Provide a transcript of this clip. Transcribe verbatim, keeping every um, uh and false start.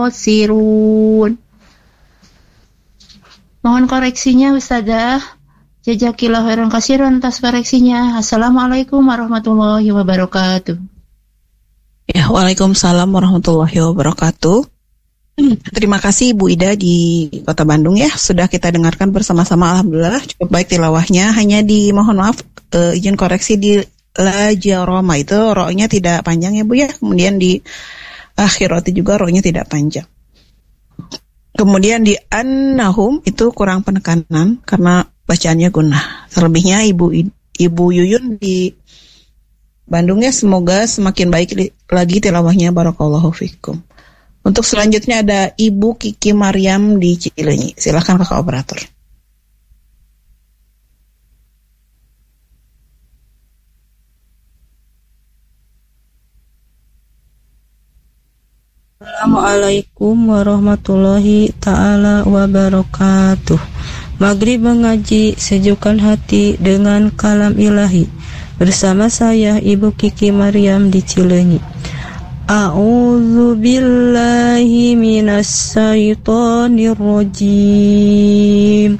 khosirun. Mohon koreksinya Ustazah. Jazakillahu khairan katsiran atas koreksinya. Assalamualaikum warahmatullahi wabarakatuh. Ya, waalaikumsalam warahmatullahi wabarakatuh. Terima kasih Ibu Ida di Kota Bandung ya. Sudah kita dengarkan bersama-sama, alhamdulillah cukup baik tilawahnya. Hanya di mohon maaf uh, izin koreksi di la jaroma itu ro-nya tidak panjang ya Bu ya. Kemudian di akhirati juga ro-nya tidak panjang. Kemudian di annahum itu kurang penekanan karena bacaannya gunnah. Selebihnya Ibu Ibu Yuyun di Bandung ya, semoga semakin baik li, lagi tilawahnya, barakallahu fikum. Untuk selanjutnya ada Ibu Kiki Maryam di Cileunyi. Silakan Kakak operator. Assalamualaikum warahmatullahi ta'ala wabarakatuh. Maghrib mengaji, sejukkan hati dengan kalam ilahi. Bersama saya Ibu Kiki Maryam di Cileunyi. A'udzu billahi minas syaitonir rajim.